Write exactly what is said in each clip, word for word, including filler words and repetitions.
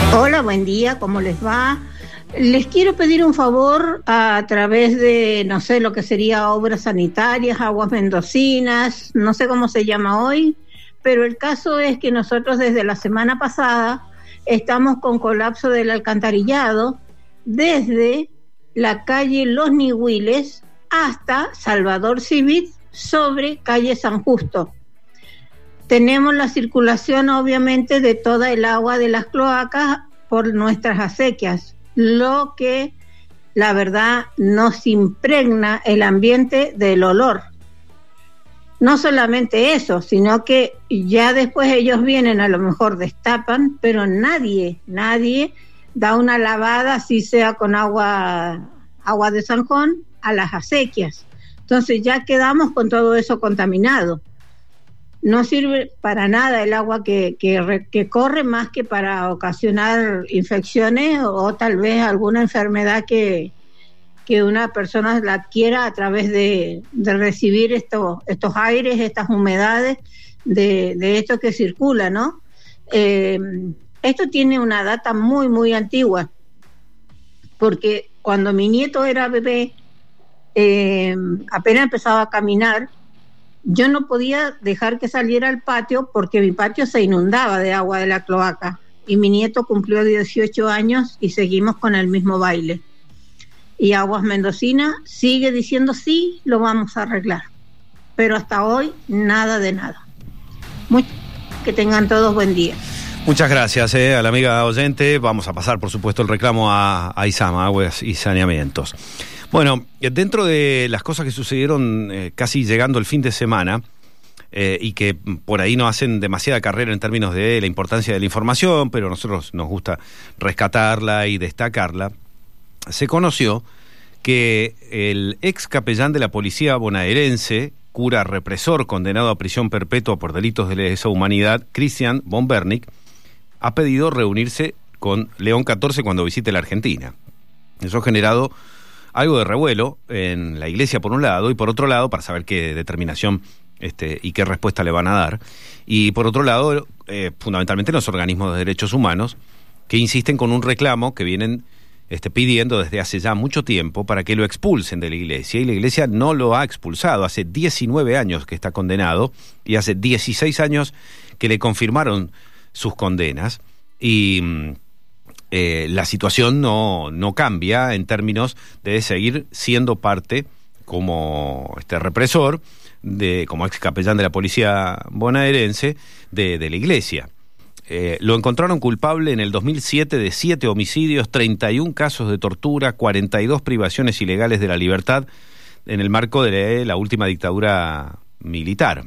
Hola, buen día, ¿cómo les va? Les quiero pedir un favor a través de, no sé, lo que sería obras sanitarias, aguas mendocinas, no sé cómo se llama hoy, pero el caso es que nosotros desde la semana pasada estamos con colapso del alcantarillado desde la calle Los Nihuiles hasta Salvador Civit sobre calle San Justo. Tenemos la circulación, obviamente, de toda el agua de las cloacas por nuestras acequias, lo que, la verdad, nos impregna el ambiente del olor. No solamente eso, sino que ya después ellos vienen, a lo mejor destapan, pero nadie, nadie da una lavada, así sea con agua, agua de zanjón, a las acequias. Entonces ya quedamos con todo eso contaminado. No sirve para nada el agua que, que, que corre, más que para ocasionar infecciones o, o tal vez alguna enfermedad que, que una persona la adquiera a través de, de recibir esto, estos aires, estas humedades de, de esto que circula, ¿no? Eh, esto tiene una data muy, muy antigua, porque cuando mi nieto era bebé, eh, apenas empezaba a caminar, yo no podía dejar que saliera al patio porque mi patio se inundaba de agua de la cloaca y mi nieto cumplió dieciocho años y seguimos con el mismo baile. Y Aguas Mendocina sigue diciendo sí, lo vamos a arreglar, pero hasta hoy nada de nada. Muy, que tengan todos buen día. Muchas gracias eh, a la amiga oyente. Vamos a pasar, por supuesto, el reclamo a, a ISAMA, Aguas y Saneamientos. Bueno, dentro de las cosas que sucedieron eh, casi llegando el fin de semana eh, y que por ahí no hacen demasiada carrera en términos de la importancia de la información, pero a nosotros nos gusta rescatarla y destacarla, se conoció que el ex capellán de la policía bonaerense, cura represor condenado a prisión perpetua por delitos de lesa humanidad, Christian von Bernick, ha pedido reunirse con León catorce cuando visite la Argentina. Eso ha generado algo de revuelo en la iglesia por un lado, y por otro lado, para saber qué determinación este, y qué respuesta le van a dar, y por otro lado, eh, fundamentalmente los organismos de derechos humanos, que insisten con un reclamo que vienen este, pidiendo desde hace ya mucho tiempo para que lo expulsen de la iglesia, y la iglesia no lo ha expulsado. Hace diecinueve años que está condenado, y hace dieciséis años que le confirmaron sus condenas, y Eh, la situación no, no cambia en términos de seguir siendo parte como este represor, de, como ex capellán de la policía bonaerense de, de la iglesia. Eh, lo encontraron culpable en el dos mil siete de siete homicidios, treinta y un casos de tortura, cuarenta y dos privaciones ilegales de la libertad en el marco de la última dictadura militar.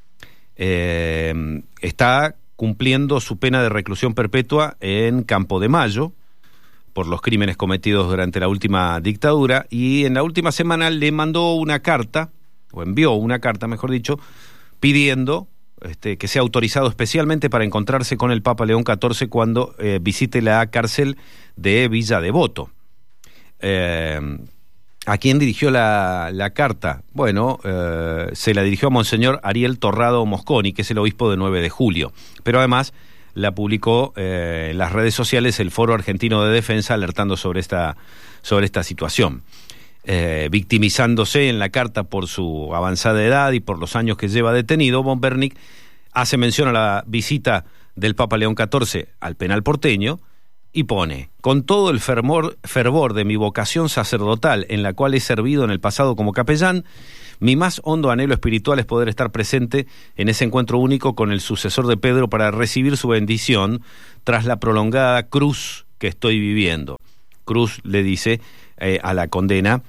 Eh, está cumpliendo su pena de reclusión perpetua en Campo de Mayo por los crímenes cometidos durante la última dictadura, y en la última semana le mandó una carta, o envió una carta, mejor dicho, pidiendo este, que sea autorizado especialmente para encontrarse con el Papa León catorce cuando eh, visite la cárcel de Villa Devoto. Eh, ¿A quién dirigió la, la carta? Bueno, eh, se la dirigió a Monseñor Ariel Torrado Mosconi, que es el obispo de nueve de julio. Pero además la publicó eh, en las redes sociales el Foro Argentino de Defensa, alertando sobre esta, sobre esta situación. Eh, victimizándose en la carta por su avanzada edad y por los años que lleva detenido, von Bernick hace mención a la visita del Papa León catorce al penal porteño, y pone: con todo el fervor, fervor de mi vocación sacerdotal, en la cual he servido en el pasado como capellán, mi más hondo anhelo espiritual es poder estar presente en ese encuentro único con el sucesor de Pedro para recibir su bendición tras la prolongada cruz que estoy viviendo. Cruz le dice eh, a la condena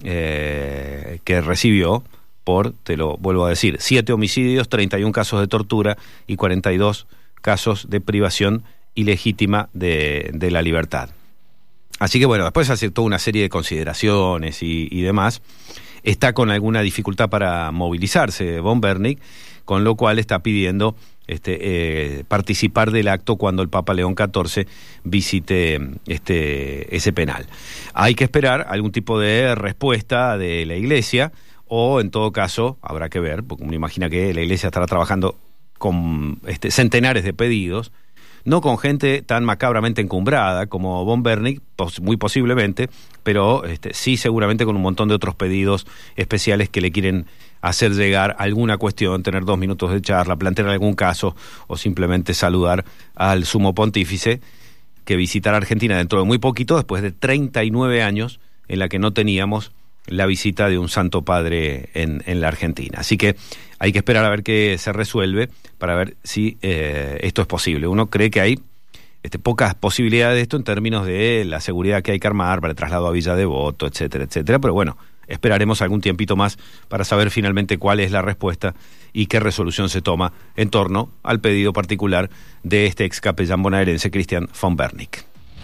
eh, que recibió por, te lo vuelvo a decir, siete homicidios, treinta y un casos de tortura y cuarenta y dos casos de privación ilegítima de, de la libertad. Así que bueno, después hace toda una serie de consideraciones y, y demás. Está con alguna dificultad para movilizarse von Bernick, con lo cual está pidiendo este, eh, participar del acto cuando el Papa León catorce visite este, ese penal. Hay que esperar algún tipo de respuesta de la Iglesia, o en todo caso habrá que ver, porque uno imagina que la Iglesia estará trabajando con este, centenares de pedidos, no con gente tan macabramente encumbrada como Von Bernick, pos- muy posiblemente, pero este, sí seguramente con un montón de otros pedidos especiales que le quieren hacer llegar alguna cuestión, tener dos minutos de charla, plantear algún caso o simplemente saludar al sumo pontífice que visitará Argentina dentro de muy poquito, después de treinta y nueve años en la que no teníamos la visita de un Santo Padre en, en la Argentina. Así que hay que esperar a ver qué se resuelve para ver si eh, esto es posible. Uno cree que hay este, pocas posibilidades de esto en términos de la seguridad que hay que armar para el traslado a Villa Devoto, etcétera, etcétera, pero bueno, esperaremos algún tiempito más para saber finalmente cuál es la respuesta y qué resolución se toma en torno al pedido particular de este ex capellán bonaerense Christian von Bernick.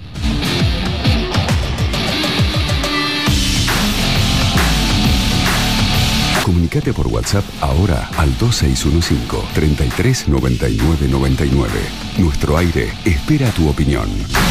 Comunicate por WhatsApp ahora al dos seis uno cinco, treinta y tres, noventa y nueve, noventa y nueve. Nuestro aire espera tu opinión.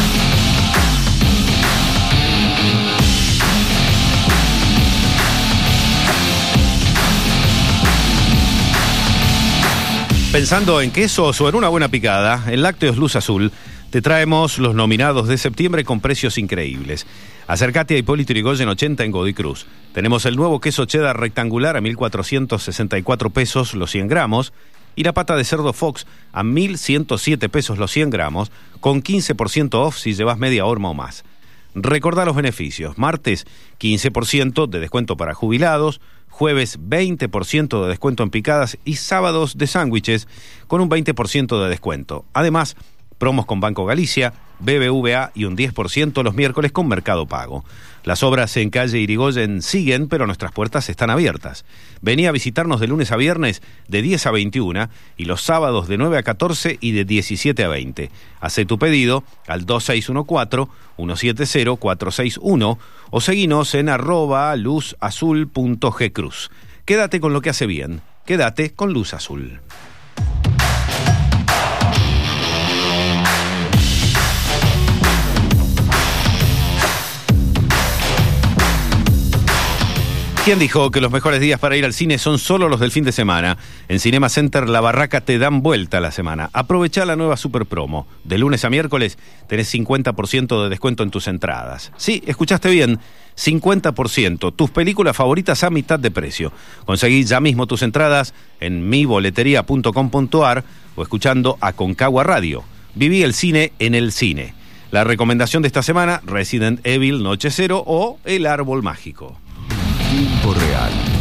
Pensando en quesos o en una buena picada, en Lácteos Luz Azul te traemos los nominados de septiembre con precios increíbles. Acércate a Hipólito Yrigoyen ochenta en Godoy Cruz. Tenemos el nuevo queso cheddar rectangular a mil cuatrocientos sesenta y cuatro pesos los cien gramos y la pata de cerdo Fox a mil ciento siete pesos los cien gramos con quince por ciento off si llevas media horma o más. Recordá los beneficios. Martes, quince por ciento de descuento para jubilados. Jueves, veinte por ciento de descuento en picadas y sábados de sándwiches con un veinte por ciento de descuento. Además, promos con Banco Galicia, B B V A y un diez por ciento los miércoles con Mercado Pago. Las obras en calle Irigoyen siguen, pero nuestras puertas están abiertas. Vení a visitarnos de lunes a viernes de diez a veintiuna y los sábados de nueve a catorce y de diecisiete a veinte. Hacé tu pedido al dos seis uno cuatro, uno siete cero, cuatro seis uno o seguinos en arroba luzazul.gcruz. Quédate con lo que hace bien. Quédate con Luz Azul. ¿Quién dijo que los mejores días para ir al cine son solo los del fin de semana? En Cinema Center La Barraca te dan vuelta a la semana. Aprovechá la nueva super promo. De lunes a miércoles tenés cincuenta por ciento de descuento en tus entradas. Sí, escuchaste bien, cincuenta por ciento. Tus películas favoritas a mitad de precio. Conseguí ya mismo tus entradas en mi boletería punto com punto ar o escuchando Aconcagua Radio. Viví el cine en el cine. La recomendación de esta semana, Resident Evil Noche Cero o El Árbol Mágico. Tiempo real.